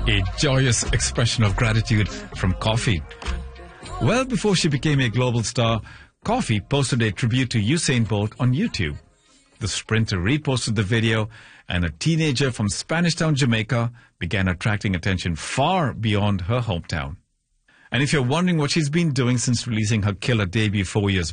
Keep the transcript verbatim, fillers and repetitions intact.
A joyous expression of gratitude from Coffee. Well before she became a global star, Coffee posted a tribute to Usain Bolt on YouTube. The sprinter reposted the video, and a teenager from Spanish Town, Jamaica, began attracting attention far beyond her hometown. And if you're wondering what she's been doing since releasing her killer debut four years